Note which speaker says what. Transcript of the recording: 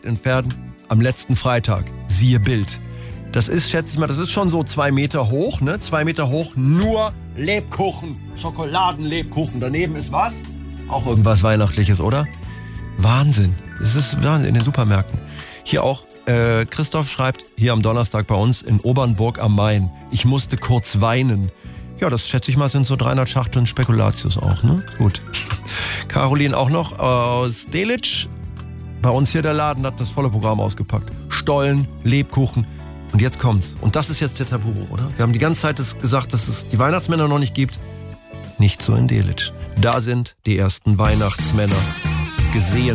Speaker 1: entfernt am letzten Freitag. Siehe Bild. Das ist, schätze ich mal, das ist schon so 2 Meter hoch, ne? 2 Meter hoch, nur Lebkuchen, Schokoladenlebkuchen. Daneben ist was? Auch irgendwas Weihnachtliches, oder? Wahnsinn. Das ist Wahnsinn in den Supermärkten. Hier auch, Christoph schreibt, hier am Donnerstag bei uns in Obernburg am Main. Ich musste kurz weinen. Ja, das schätze ich mal, sind so 300 Schachteln Spekulatius auch, ne? Gut. Caroline auch noch aus Delitzsch. Bei uns hier der Laden hat das volle Programm ausgepackt. Stollen, Lebkuchen. Und jetzt kommt's. Und das ist jetzt der Tabu, oder? Wir haben die ganze Zeit gesagt, dass es die Weihnachtsmänner noch nicht gibt. Nicht so in Delitzsch. Da sind die ersten Weihnachtsmänner gesehen